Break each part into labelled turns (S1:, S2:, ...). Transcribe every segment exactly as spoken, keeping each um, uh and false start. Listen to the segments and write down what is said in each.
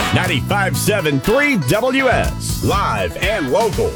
S1: ninety-five point seven three W S, live and local.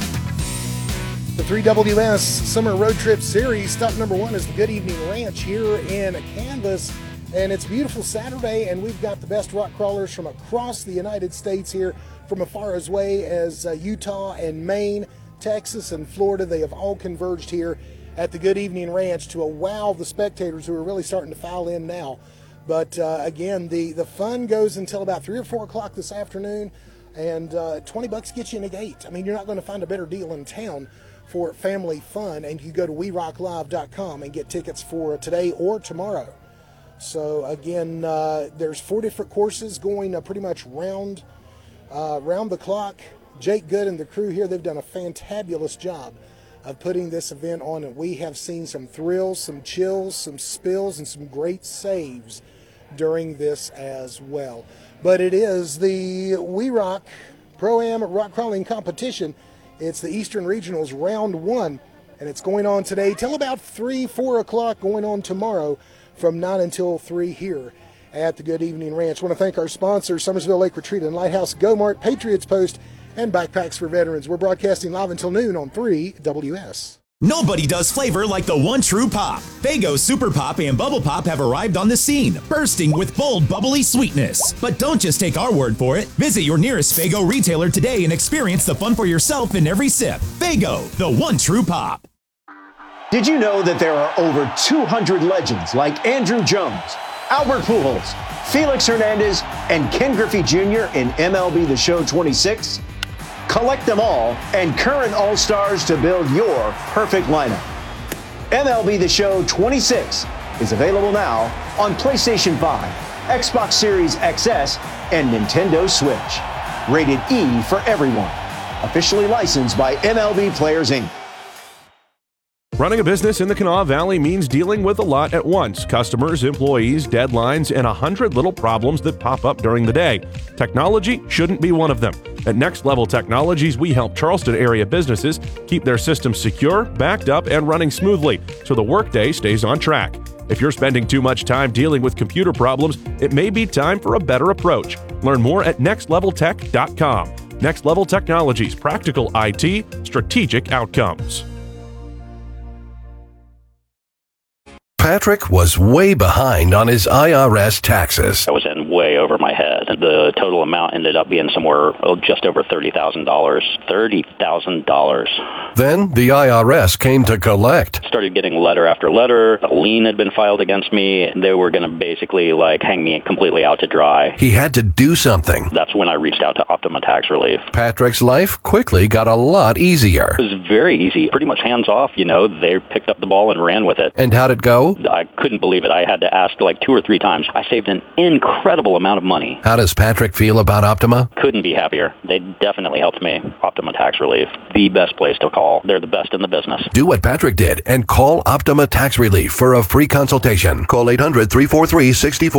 S2: The three W S Summer Road Trip Series. Stop number one is the Good Evening Ranch here in Canvas. And it's a beautiful Saturday, and we've got the best rock crawlers from across the United States here, from as far away as uh, Utah and Maine, Texas and Florida. They have all converged here at the Good Evening Ranch to wow the spectators who are really starting to file in now. But uh, again, the, the fun goes until about three or four o'clock this afternoon, and uh, twenty bucks gets you in a gate. I mean, you're not going to find a better deal in town for family fun, and you go to we rock live dot com and get tickets for today or tomorrow. So again, uh, there's four different courses going uh, pretty much round, uh, round the clock. Jake Good and the crew here, they've done a fantabulous job of putting this event on, and we have seen some thrills, some chills, some spills, and some great saves during this as well. But it is the We Rock Pro-Am Rock Crawling Competition. It's the Eastern Regionals Round One, and it's going on today till about three, four o'clock, going on tomorrow from nine until three here at the Good Evening Ranch. I want to thank our sponsors, Summersville Lake Retreat and Lighthouse Go-Mart, Patriots Post, and Backpacks for Veterans. We're broadcasting live until noon on three W S.
S3: Nobody does flavor like the one true pop. Faygo Super Pop and Bubble Pop have arrived on the scene, bursting with bold, bubbly sweetness. But don't just take our word for it. Visit your nearest Faygo retailer today and experience the fun for yourself in every sip. Faygo, the one true pop.
S4: Did you know that there are over two hundred legends like Andruw Jones, Albert Pujols, Felix Hernandez, and Ken Griffey Junior in M L B The Show twenty-six? Collect them all and current All-Stars to build your perfect lineup. M L B The Show twenty-six is available now on PlayStation five, Xbox Series X S, and Nintendo Switch. Rated E for everyone. Officially licensed by M L B Players, Incorporated.
S5: Running a business in the Kanawha Valley means dealing with a lot at once. Customers, employees, deadlines, and a hundred little problems that pop up during the day. Technology shouldn't be one of them. At Next Level Technologies, we help Charleston area businesses keep their systems secure, backed up, and running smoothly so the workday stays on track. If you're spending too much time dealing with computer problems, it may be time for a better approach. Learn more at next level tech dot com. Next Level Technologies, practical I T, strategic outcomes.
S6: Patrick was way behind on his I R S taxes.
S7: I was in way over my head. The total amount ended up being somewhere oh, just over thirty thousand dollars. thirty thousand dollars.
S6: Then the I R S came to collect.
S7: Started getting letter after letter. A lien had been filed against me. They were going to basically like hang me completely out to dry.
S6: He had to do something.
S7: That's when I reached out to Optima Tax Relief.
S6: Patrick's life quickly got a lot easier.
S7: It was very easy. Pretty much hands off, you know. They picked up the ball and ran with it.
S6: And how'd it go?
S7: I couldn't believe it. I had to ask like two or three times. I saved an incredible amount of money.
S6: How does Patrick feel about Optima?
S7: Couldn't be happier. They definitely helped me. Optima Tax Relief, the best place to call. They're the best in the business.
S6: Do what Patrick did and call Optima Tax Relief for a free consultation. Call eight hundred, three four three, six four